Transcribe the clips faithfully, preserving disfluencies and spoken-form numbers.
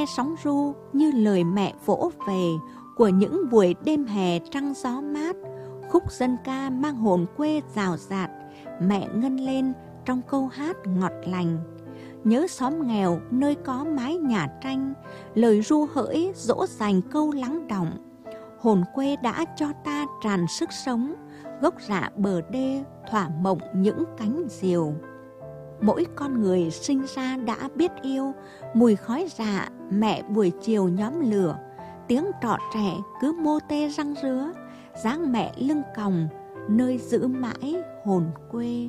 nghe sóng ru như lời mẹ vỗ về của những buổi đêm hè trăng gió mát. Khúc dân ca mang hồn quê rào rạt, mẹ ngân lên trong câu hát ngọt lành. Nhớ xóm nghèo nơi có mái nhà tranh, lời ru hỡi dỗ dành câu lắng đọng. Hồn quê đã cho ta tràn sức sống, gốc rạ bờ đê thỏa mộng những cánh diều. Mỗi con người sinh ra đã biết yêu, mùi khói rạ mẹ buổi chiều nhóm lửa, tiếng trọ trẻ cứ mô tê răng rứa, dáng mẹ lưng còng nơi giữ mãi hồn quê.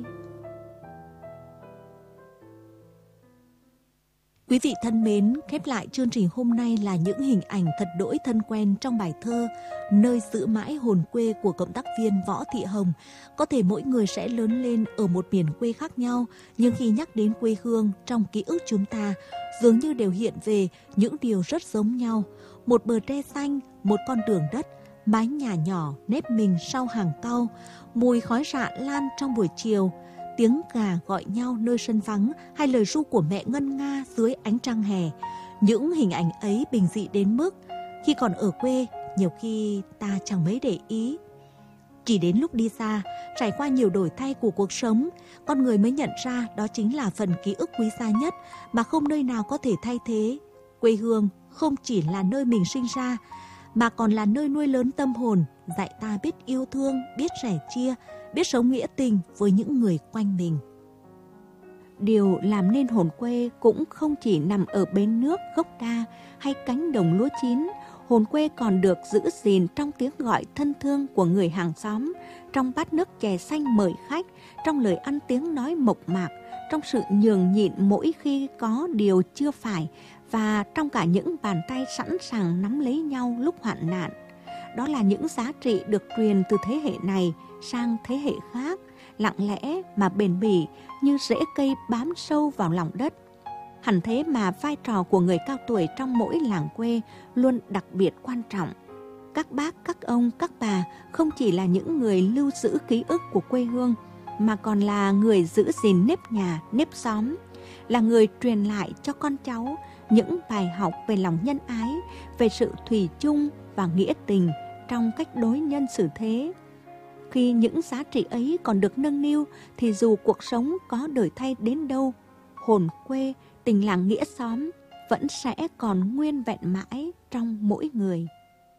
Quý vị thân mến, khép lại chương trình hôm nay là những hình ảnh thật đỗi thân quen trong bài thơ Nơi giữ mãi hồn quê của cộng tác viên Võ Thị Hồng. Có thể mỗi người sẽ lớn lên ở một miền quê khác nhau, nhưng khi nhắc đến quê hương trong ký ức chúng ta, dường như đều hiện về những điều rất giống nhau. Một bờ tre xanh, một con đường đất, mái nhà nhỏ nếp mình sau hàng cau, mùi khói rạ lan trong buổi chiều, tiếng gà gọi nhau nơi sân vắng hay lời ru của mẹ ngân nga dưới ánh trăng hè. Những hình ảnh ấy bình dị đến mức khi còn ở quê nhiều khi ta chẳng mấy để ý. Chỉ đến lúc đi xa, trải qua nhiều đổi thay của cuộc sống, con người mới nhận ra đó chính là phần ký ức quý giá nhất mà không nơi nào có thể thay thế. Quê hương không chỉ là nơi mình sinh ra, mà còn là nơi nuôi lớn tâm hồn, dạy ta biết yêu thương, biết sẻ chia, biết sống nghĩa tình với những người quanh mình. Điều làm nên hồn quê cũng không chỉ nằm ở bến nước, gốc đa hay cánh đồng lúa chín. Hồn quê còn được giữ gìn trong tiếng gọi thân thương của người hàng xóm, trong bát nước chè xanh mời khách, trong lời ăn tiếng nói mộc mạc, trong sự nhường nhịn mỗi khi có điều chưa phải, và trong cả những bàn tay sẵn sàng nắm lấy nhau lúc hoạn nạn. Đó là những giá trị được truyền từ thế hệ này sang thế hệ khác, lặng lẽ mà bền bỉ như rễ cây bám sâu vào lòng đất. Hẳn thế mà vai trò của người cao tuổi trong mỗi làng quê luôn đặc biệt quan trọng. Các bác, các ông, các bà không chỉ là những người lưu giữ ký ức của quê hương, mà còn là người giữ gìn nếp nhà, nếp xóm, là người truyền lại cho con cháu những bài học về lòng nhân ái, về sự thủy chung và nghĩa tình trong cách đối nhân xử thế. Khi những giá trị ấy còn được nâng niu thì dù cuộc sống có đổi thay đến đâu, hồn quê, tình làng nghĩa xóm vẫn sẽ còn nguyên vẹn mãi trong mỗi người.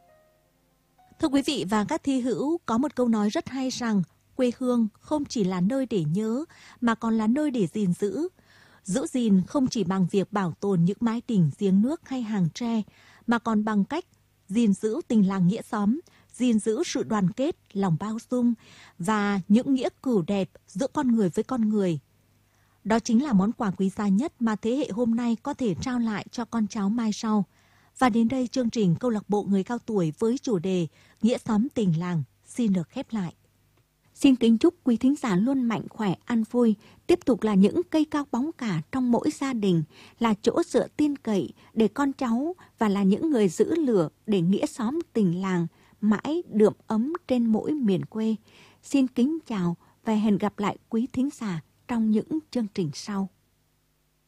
Thưa quý vị và các thi hữu, có một câu nói rất hay rằng quê hương không chỉ là nơi để nhớ mà còn là nơi để gìn giữ. Giữ gìn không chỉ bằng việc bảo tồn những mái đình giếng nước hay hàng tre, mà còn bằng cách gìn giữ tình làng nghĩa xóm, gìn giữ sự đoàn kết, lòng bao dung và những nghĩa cửu đẹp giữa con người với con người. Đó chính là món quà quý giá nhất mà thế hệ hôm nay có thể trao lại cho con cháu mai sau. Và đến đây chương trình Câu lạc bộ người cao tuổi với chủ đề Nghĩa xóm tình làng xin được khép lại. Xin kính chúc quý thính giả luôn mạnh khỏe, an vui, tiếp tục là những cây cao bóng cả trong mỗi gia đình, là chỗ dựa tin cậy để con cháu và là những người giữ lửa để nghĩa xóm tình làng mãi đượm ấm trên mỗi miền quê. Xin kính chào và hẹn gặp lại quý thính giả trong những chương trình sau.